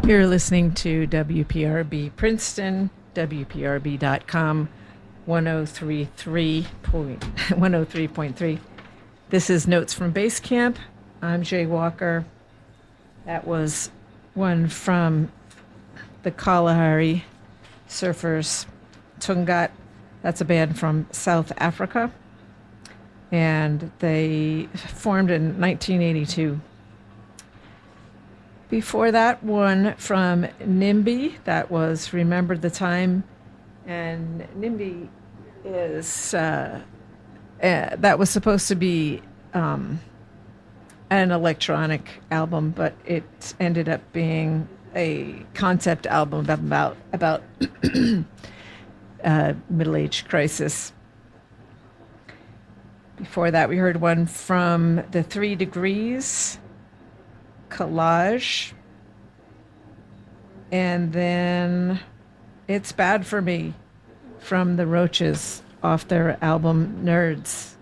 You're listening to WPRB Princeton, WPRB.com, 103.3. This is Notes from Base Camp. I'm Jay Walker. That was one from the Kalahari Surfers, Tungat. That's a band from South Africa. And they formed in 1982. Before that, one from NIMBY, that was Remember the Time. And NIMBY is, that was supposed to be an electronic album, but it ended up being a concept album about middle-age crisis. Before that, we heard one from the 3 Degrees, Collage, and then It's Bad for Me from the Roaches off their album Nerds.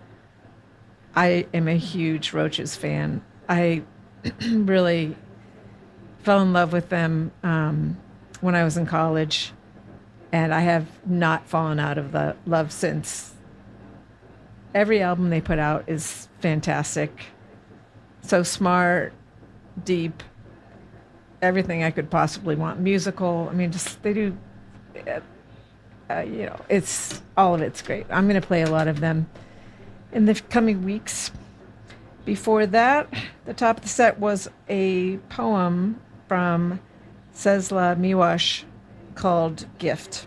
I am a huge Roaches fan. I really fell in love with them when I was in college, and I have not fallen out of the love since. Every album they put out is fantastic. So smart, deep, everything I could possibly want. Musical. I mean, just they do. It's all of it's great. I'm going to play a lot of them in the coming weeks. Before that, the top of the set was a poem from Czesław Miłosz called Gift.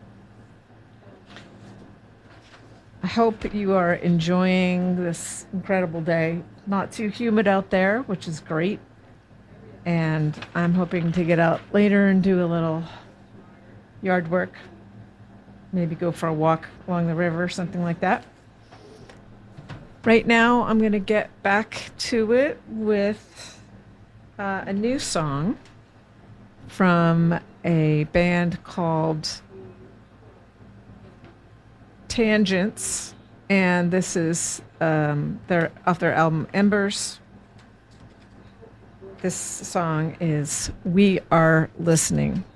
I hope you are enjoying this incredible day. Not too humid out there, which is great. And I'm hoping to get out later and do a little yard work. Maybe go for a walk along the river, something like that. Right now, I'm going to get back to it with a new song from a band called Tangents, and this is off their album Embers. This song is We Are Listening.